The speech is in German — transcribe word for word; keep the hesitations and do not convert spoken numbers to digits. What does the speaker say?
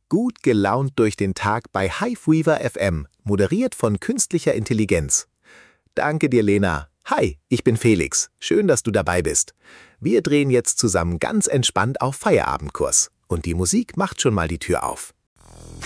Gut gelaunt durch den Tag bei Hiveweaver F M, moderiert von künstlicher Intelligenz. Danke dir, Lena. Hi, ich bin Felix. Schön, dass du dabei bist. Wir drehen jetzt zusammen ganz entspannt auf Feierabendkurs. Und die Musik macht schon mal die Tür auf.